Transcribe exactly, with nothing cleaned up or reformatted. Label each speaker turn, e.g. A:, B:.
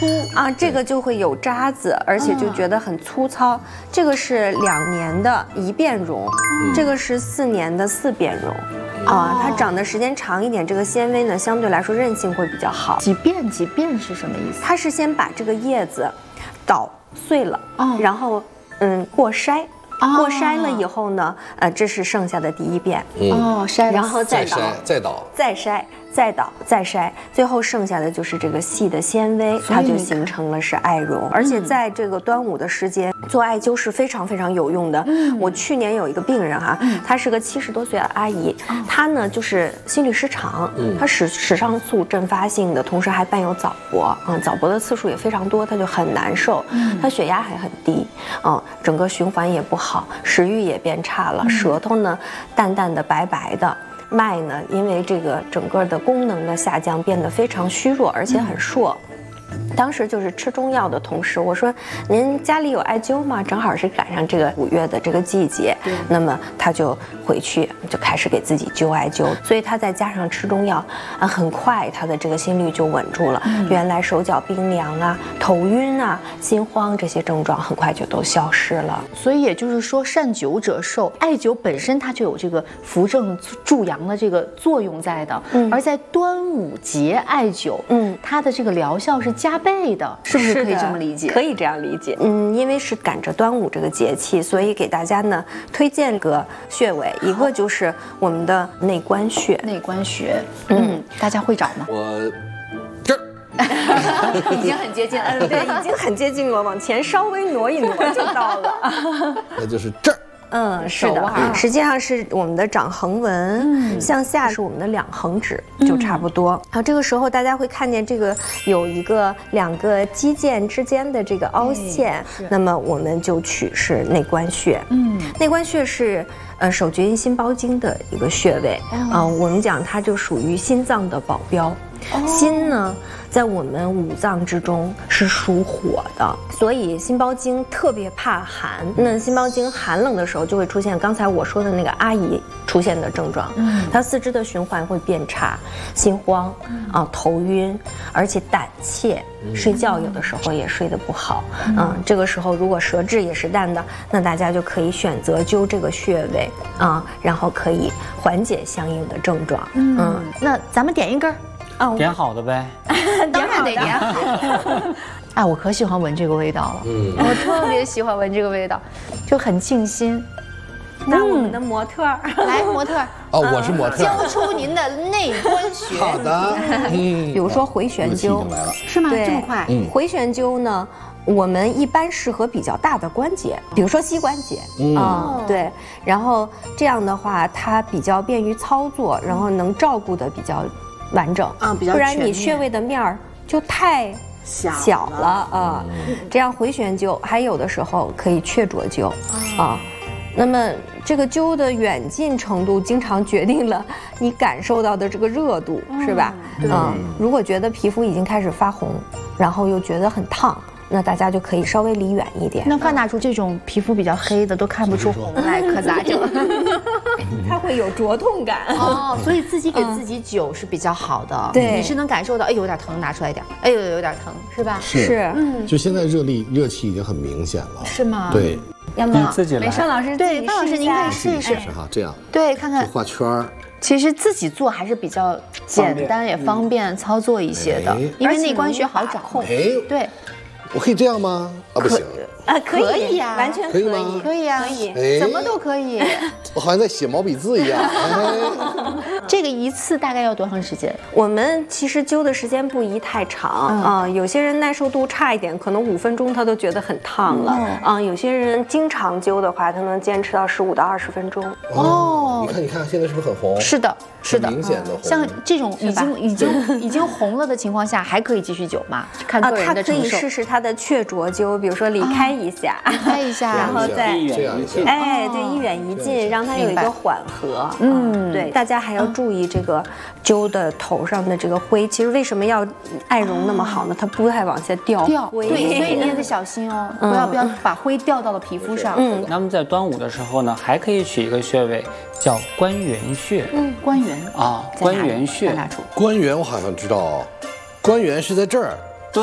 A: 啊，这个就会有渣子，而且就觉得很粗糙。这个是两年的一变绒，这个是四年的四变绒。啊，它长的时间长一点，这个纤维呢相对来说韧性会比较好。
B: 几变几变是什么意思？
A: 它是先把这个叶子捣碎了，哦、然后嗯过筛。过筛了以后呢，呃，这是剩下的第一遍。
B: 哦，筛，
A: 然后再
C: 筛，再捣，
A: 再筛，再捣，再筛，最后剩下的就是这个细的纤维，它就形成了是艾绒。而且在这个端午的时间做艾灸是非常非常有用的。我去年有一个病人哈，她是个七十多岁的阿姨，她呢就是心律失常，她室室上素阵发性的，同时还伴有早搏，嗯，早搏的次数也非常多，她就很难受，她血压还很低，嗯，整个循环也不好。好，食欲也变差了，舌头呢淡淡的白白的，脉呢因为这个整个的功能的下降变得非常虚弱，而且很硕。当时就是吃中药的同时，我说您家里有艾灸吗？正好是赶上这个五月的这个季节，那么他就回去就开始给自己灸艾灸，所以他再加上吃中药，啊，很快他的这个心率就稳住了。嗯、原来手脚冰凉啊、头晕啊、心慌这些症状很快就都消失了。
B: 所以也就是说，善灸者寿，艾灸本身它就有这个扶正助阳的这个作用在的，嗯、而在端午节艾灸，嗯，它的这个疗效是加倍的，是不是可以这么理解？
A: 可以这样理解。嗯，因为是赶着端午这个节气，所以给大家呢推荐个穴位，一个就是我们的内关穴。
B: 内关穴，嗯，大家会找吗？
C: 我这儿。
B: 已经很接近了，
A: 嗯，对，已经很接近了，往前稍微挪一挪就到了。
C: 那就是这儿。
A: 嗯，是的，实际上是我们的掌横纹，嗯、向下是我们的两横指，就差不多。然后这个时候大家会看见这个有一个两个肌腱之间的这个凹陷，那么我们就取是内关穴。嗯，内关穴是呃手厥阴心包经的一个穴位，啊、哦呃，我们讲它就属于心脏的保镖。哦、心呢，在我们五脏之中是属火的，所以心包经特别怕寒。那心包经寒冷的时候，就会出现刚才我说的那个阿姨出现的症状。嗯，她四肢的循环会变差，心慌啊、头晕，而且胆怯，睡觉有的时候也睡得不好。嗯，嗯这个时候如果舌质也是淡的，那大家就可以选择灸这个穴位啊，然后可以缓解相应的症状。
B: 嗯，嗯那咱们点一根。
D: 哦、点好的呗，
B: 当然得点好。哎，我可喜欢闻这个味道了，嗯，我特别喜欢闻这个味道，就很沁心。
A: 那我们的模特儿、
B: 嗯、来，模特儿
C: 哦，我是模特，
B: 交出您的内关穴。
C: 好的，
A: 嗯，比如说回旋灸，
B: 是吗？这么快？
A: 嗯，回旋灸呢？我们一般适合比较大的关节，比如说膝关节，嗯、呃，对，然后这样的话，它比较便于操作，然后能照顾的比较完整啊，比较，不然你穴位的面儿就太小小了啊。嗯、这样回旋灸，还有的时候可以雀啄灸啊。那么这个灸的远近程度，经常决定了你感受到的这个热度，是吧？嗯，如果觉得皮肤已经开始发红，然后又觉得很烫。那大家就可以稍微离远一点。
B: 那范大厨这种皮肤比较黑的都看不出红来，可咋整？
A: 它会有灼痛感
B: 哦，所以自己给自己灸是比较好的。
A: 对，
B: 你是能感受到，哎，有点疼，拿出来一点，哎呦，有点疼，是吧？
C: 是，嗯，就现在热力热气已经很明显了，
B: 是吗？
C: 对，
A: 要么
D: 自己来，
A: 美尚老师，
B: 对，范老师您可以试一试
C: 哈，这样，
B: 对，看看
C: 画圈儿。
B: 其实自己做还是比较简单，也方便操作一些的，因为内关穴好掌控。对。
C: 我可以这样吗？啊，不行
A: 啊，可
B: 以呀，
A: 完全
C: 可以吗？
B: 可以呀，
A: 可以，
B: 怎么都可以。
C: 我好像在写毛笔字一样。
B: 这个一次大概要多长时间？
A: 我们其实灸的时间不宜太长啊，有些人耐受度差一点，可能五分钟他都觉得很烫了啊。有些人经常灸的话，他能坚持到十五到二十分钟。
C: 哦，你看，你看，现在是不是很红？
B: 是的，是的，
C: 明显的红。
B: 像这种已经已经已经红了的情况下，还可以继续灸吗？看个人的承受。
A: 他可以试试他的雀啄灸，比如说离开一下，
B: 离开一下，
A: 然后再
C: 这样一下，
A: 哎，对，一远一近，让它有一个缓和。嗯，对，大家还要注意这个灸的头上的这个灰。其实为什么要艾绒那么好呢？它不太往下掉
B: 掉灰，对，所以你也得小心哦，不要不要把灰掉到了皮肤上。嗯，
D: 那么在端午的时候呢，还可以取一个穴位叫关元穴。
B: 嗯，关元
D: 啊，关元穴。
C: 关元我好像知道，关元是在这儿。